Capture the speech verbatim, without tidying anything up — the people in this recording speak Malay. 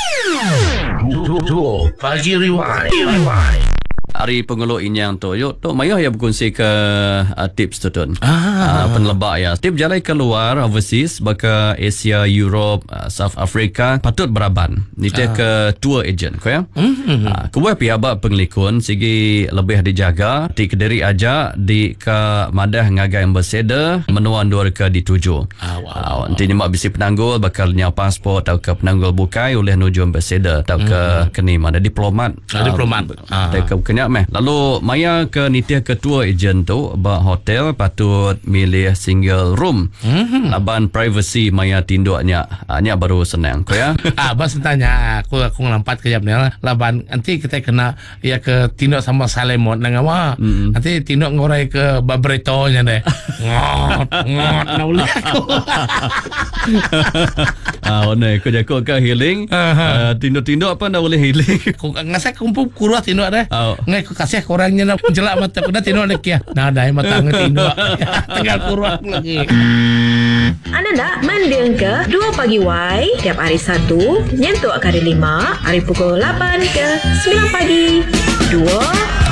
Dua Pagi Rewind. Hari penguluk inyang tu, yuk tu Maya ya berkongsi ke uh, tips tu tun. Ah, uh, penelebak ya. Tip jalan keluar overseas baka Asia, Europe, uh, South Africa patut beraban. Nite ah. ke tour agent ko ya. Mm-hmm. Uh, kuwe pi abak penglikun sigi lebih dijaga di Kediri aja di ke madah ngagai ambassador menuan dua ke dituju. Ah, wow. Uh, nanti nyemak bisi penanggul bakal nya pasport atau ke penanggul bukai oleh nuju ambassador atau ke mm-hmm. keni mana diplomat. Ah, diplomat. Uh, ah. ke kenya meh. Lalu Maya ke nitia ketua agent tu ba hotel patut milih single room. Mm-hmm. Laban privacy Maya tinduknya. Nya baru senang ko ya. Ah, bas tanya aku aku ngelampat ke jamnya laban nanti kita kena ya ke tinduk sama Salemot nang apa. Mm-hmm. Nanti tinduk ngorai ke babretonya deh. Ngot ngot nauli aku. Ah, one ko jako ke healing. Uh, tinduk-tinduk apa nak boleh healing. Aku ngasih kumpul kurus tinduk deh. Oh. Ngai aku kasih korangnya nak jelak mata aku dah tinduk lagi ya. Nah, dah mata ngai tinduk. Tinggal kurus lagi. Anda nak mendengar ke dua Pagi Y tiap hari Sabtu nyentuh hari lima, hari pukul lapan ke sembilan pagi. Dua